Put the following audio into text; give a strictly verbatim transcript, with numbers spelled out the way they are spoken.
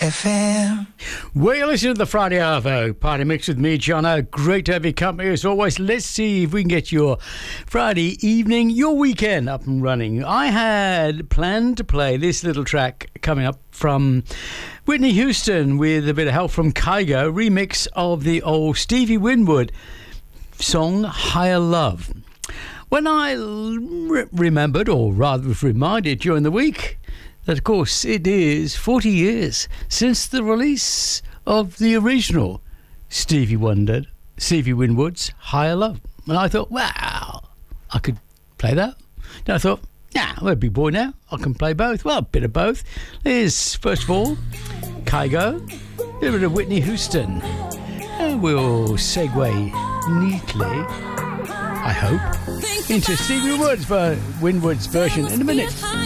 F M. Well, you're listening to the Friday Arvo Party Mix with me, Jono. Great to have your company as always. Let's see if we can get your Friday evening, your weekend up and running. I had planned to play this little track coming up from Whitney Houston with a bit of help from Kygo, remix of the old Stevie Winwood song Higher Love. When I re- remembered, or rather was reminded during the week, that of course it is forty years since the release of the original Stevie Wonder, Stevie Winwood's Higher Love. And I thought, wow, I could play that. Then I thought, nah, I'm a big boy now, I can play both. Well, a bit of both. Here's, first of all, Kygo, a bit of Whitney Houston. And we'll segue neatly, I hope, into Stevie Winwood's, Winwood's version in a minute.